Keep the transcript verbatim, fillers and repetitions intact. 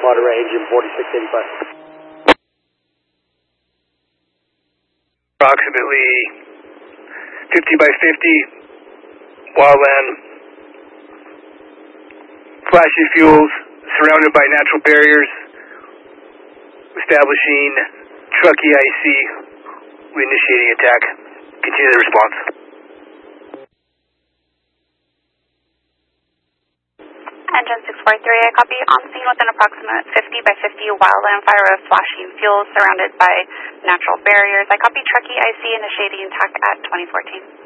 water range in forty-six eighty-five. Approximately fifty by fifty, wildland, flashy fuels, surrounded by natural barriers, establishing Truckee I C, we initiating attack. Continue the response. Engine six four three, I copy. On scene with an approximate fifty by fifty wildland fire of flashing fuels surrounded by natural barriers. I copy Truckee I C initiating attack at twenty fourteen.